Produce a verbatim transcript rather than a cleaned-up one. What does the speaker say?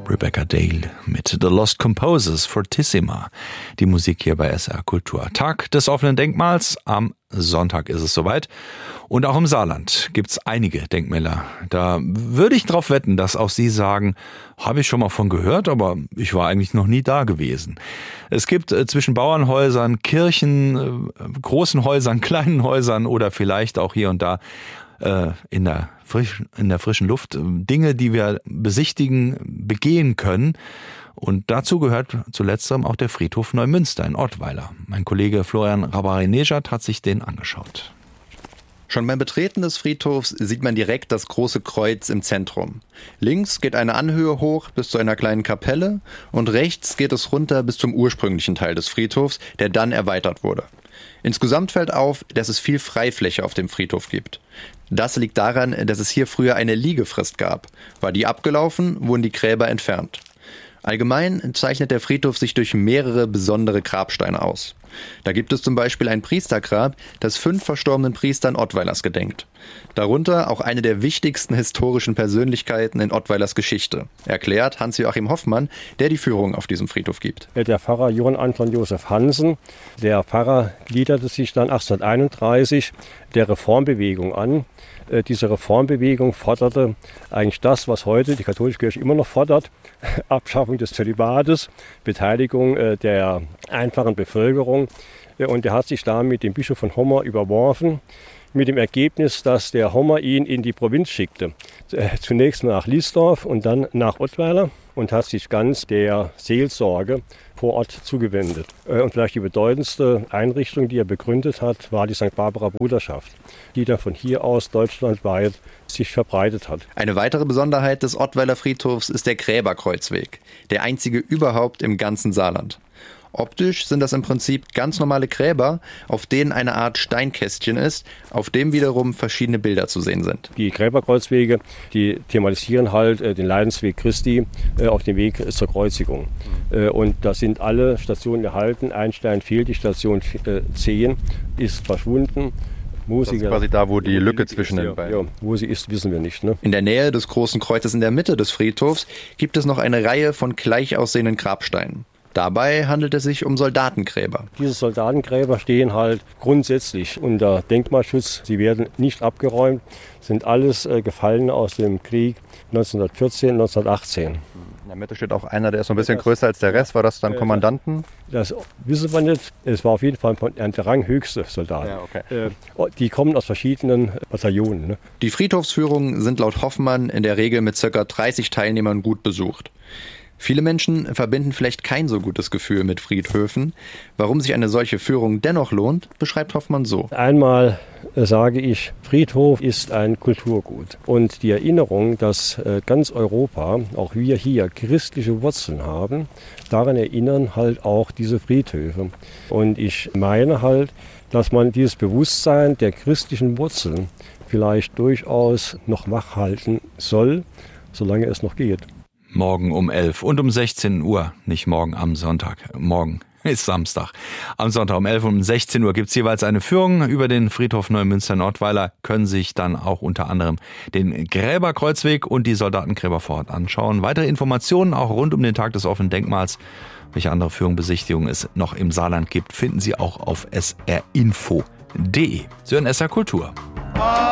Rebecca Dale mit The Lost Composers Fortissima. Die Musik hier bei S R Kultur. Tag des offenen Denkmals. Am Sonntag ist es soweit. Und auch im Saarland gibt's einige Denkmäler. Da würde ich drauf wetten, dass auch Sie sagen, habe ich schon mal von gehört, aber ich war eigentlich noch nie da gewesen. Es gibt äh, zwischen Bauernhäusern, Kirchen, äh, großen Häusern, kleinen Häusern oder vielleicht auch hier und da äh, in der frisch, in der frischen Luft äh, Dinge, die wir besichtigen, begehen können. Und dazu gehört zu letzterem auch der Friedhof Neumünster in Ottweiler. Mein Kollege Florian Rabarinejad hat sich den angeschaut. Schon beim Betreten des Friedhofs sieht man direkt das große Kreuz im Zentrum. Links geht eine Anhöhe hoch bis zu einer kleinen Kapelle und rechts geht es runter bis zum ursprünglichen Teil des Friedhofs, der dann erweitert wurde. Insgesamt fällt auf, dass es viel Freifläche auf dem Friedhof gibt. Das liegt daran, dass es hier früher eine Liegefrist gab. War die abgelaufen, wurden die Gräber entfernt. Allgemein zeichnet der Friedhof sich durch mehrere besondere Grabsteine aus. Da gibt es zum Beispiel ein Priestergrab, das fünf verstorbenen Priestern Ottweilers gedenkt. Darunter auch eine der wichtigsten historischen Persönlichkeiten in Ottweilers Geschichte, erklärt Hans-Joachim Hoffmann, der die Führung auf diesem Friedhof gibt. Der Pfarrer Johann Anton Josef Hansen, der Pfarrer gliederte sich dann achtzehnhunderteinunddreißig der Reformbewegung an. Diese Reformbewegung forderte eigentlich das, was heute die katholische Kirche immer noch fordert: Abschaffung des Zölibates, Beteiligung der einfachen Bevölkerung. Und er hat sich da mit dem Bischof von Hommer überworfen, mit dem Ergebnis, dass der Hommer ihn in die Provinz schickte. Zunächst nach Liesdorf und dann nach Ottweiler und hat sich ganz der Seelsorge vor Ort zugewendet. Und vielleicht die bedeutendste Einrichtung, die er begründet hat, war die Sankt Barbara Bruderschaft, die dann von hier aus deutschlandweit sich verbreitet hat. Eine weitere Besonderheit des Ottweiler Friedhofs ist der Gräberkreuzweg, der einzige überhaupt im ganzen Saarland. Optisch sind das im Prinzip ganz normale Gräber, auf denen eine Art Steinkästchen ist, auf dem wiederum verschiedene Bilder zu sehen sind. Die Gräberkreuzwege, die thematisieren halt äh, den Leidensweg Christi äh, auf dem Weg zur Kreuzigung. Äh, und da sind alle Stationen erhalten. Ein Stein fehlt, die Station äh, zehn ist verschwunden. Wo das ist quasi da, wo die Lücke zwischen den beiden. Ja, wo sie ist, wissen wir nicht. Ne? In der Nähe des großen Kreuzes in der Mitte des Friedhofs gibt es noch eine Reihe von gleich aussehenden Grabsteinen. Dabei handelt es sich um Soldatengräber. Diese Soldatengräber stehen halt grundsätzlich unter Denkmalschutz. Sie werden nicht abgeräumt, sind alles äh, Gefallene aus dem Krieg neunzehnhundertvierzehn, neunzehnhundertachtzehn. In der Mitte steht auch einer, der ist so ein bisschen das, größer als der Rest. War das dann Kommandanten? Das wissen wir nicht. Es war auf jeden Fall der ranghöchste Soldat. Ja, okay. äh, die kommen aus verschiedenen Bataillonen. Ne? Die Friedhofsführungen sind laut Hoffmann in der Regel mit ca. dreißig Teilnehmern gut besucht. Viele Menschen verbinden vielleicht kein so gutes Gefühl mit Friedhöfen. Warum sich eine solche Führung dennoch lohnt, beschreibt Hoffmann so. Einmal äh, sage ich, Friedhof ist ein Kulturgut. Und die Erinnerung, dass äh, ganz Europa, auch wir hier, christliche Wurzeln haben, daran erinnern halt auch diese Friedhöfe. Und ich meine halt, dass man dieses Bewusstsein der christlichen Wurzeln vielleicht durchaus noch wachhalten soll, solange es noch geht. Morgen um elf und um sechzehn Uhr, nicht morgen am Sonntag, morgen ist Samstag. Am Sonntag um elf und um sechzehn Uhr gibt's jeweils eine Führung über den Friedhof Neumünster in Ottweiler, können sich dann auch unter anderem den Gräberkreuzweg und die Soldatengräber vor Ort anschauen. Weitere Informationen auch rund um den Tag des offenen Denkmals, welche andere Führung, es noch im Saarland gibt, finden Sie auch auf s r info punkt d e. Sie hören S R Kultur.